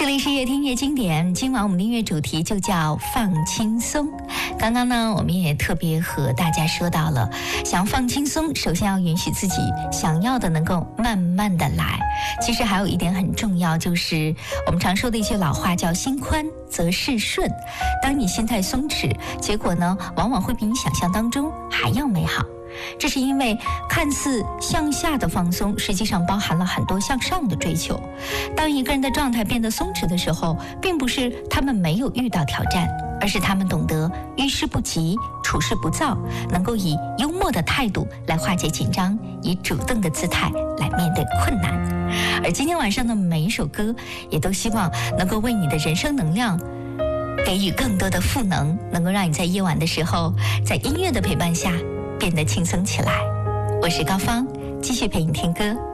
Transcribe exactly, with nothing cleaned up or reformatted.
这里是越听越经典，今晚我们的音乐主题就叫放轻松。刚刚呢，我们也特别和大家说到了，想放轻松，首先要允许自己想要的能够慢慢的来。其实还有一点很重要，就是我们常说的一句老话叫心宽则事顺。当你心态松弛，结果呢，往往会比你想象当中还要美好。这是因为看似向下的放松，实际上包含了很多向上的追求。当一个人的状态变得松弛的时候，并不是他们没有遇到挑战，而是他们懂得遇事不急，处事不躁，能够以幽默的态度来化解紧张，以主动的姿态来面对困难。而今天晚上的每一首歌，也都希望能够为你的人生能量给予更多的赋能，能够让你在夜晚的时候，在音乐的陪伴下变得轻松起来。我是高芳，继续陪你听歌。